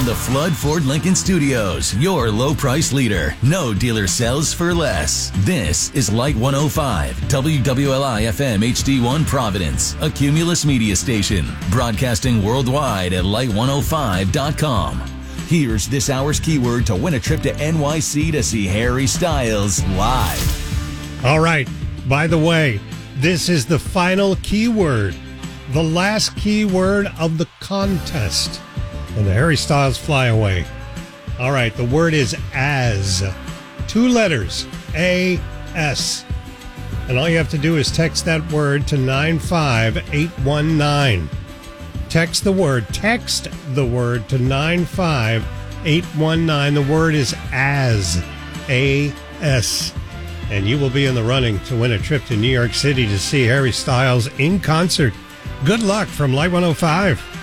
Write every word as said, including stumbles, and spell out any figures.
From the Flood Ford Lincoln Studios, your low price leader. No dealer sells for less. This is Light one oh five, W W L I F M H D one Providence, a Cumulus media station, broadcasting worldwide at light one oh five dot com. Here's this hour's keyword to win a trip to N Y C to see Harry Styles live. All right. By the way, this is the final keyword, the last keyword of the contest. And the Harry Styles Flyaway. All right, the word is as. Two letters, A S. And all you have to do is text that word to nine five eight one nine. Text the word, text the word to nine five eight one nine. The word is as, A S. And you will be in the running to win a trip to New York City to see Harry Styles in concert. Good luck from Light one oh five.